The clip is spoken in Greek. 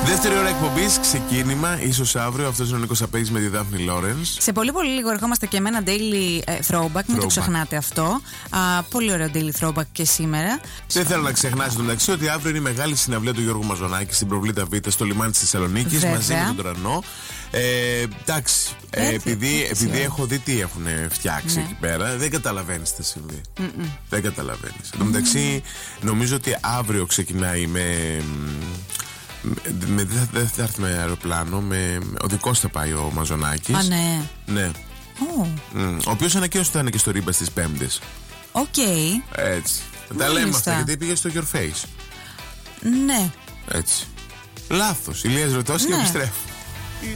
Δεύτερη ώρα εκπομπής, ξεκίνημα, ίσως αύριο. Αυτός είναι ο Νίκος Απέγης με τη Δάφνη Λόρενς. Σε πολύ λίγο ερχόμαστε και με ένα daily throwback, μην το ξεχνάτε αυτό. Πολύ ωραίο daily throwback και σήμερα. Δεν θέλω να ξεχνάς εντωμεταξύ ότι αύριο είναι η μεγάλη συναυλία του Γιώργου Μαζονάκη στην Προβλήτα Β στο λιμάνι της Θεσσαλονίκης μαζί με τον Τρανό. Εντάξει, επειδή έχω δει τι έχουν φτιάξει εκεί πέρα, δεν καταλαβαίνεις τι θα συμβεί. Δεν καταλαβαίνεις. Εντωμεταξύ, νομίζω ότι αύριο ξεκινάει δεν θα έρθει με αεροπλάνο, ο δικός θα πάει ο Μαζονάκης. Α, ναι. Ναι. Ο οποίος ανακοίνωσε ότι θα είναι και στο Ρίμπα στις Πέμπτες. Οκ. Έτσι. Τα λέμε αυτά γιατί πήγε στο Your Face. Ναι. Έτσι. Λάθος. Ηλίας ρωτώσει και επιστρέφω.